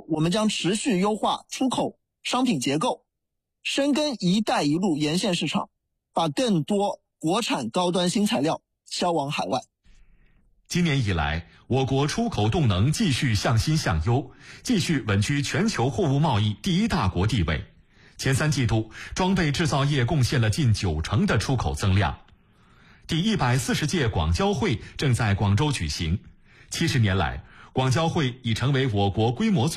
我们将持续优化出口商品结构，深耕“一带一路”沿线市场，把更多国产高端新材料销往海外。 今年以来，我国出口动能继续向新向优，继续稳居全球货物贸易第一大国地位。前3季度，装备制造业贡献了近90%的出口增量。第140届广交会正在广州举行。70年来，广交会已成为我国规模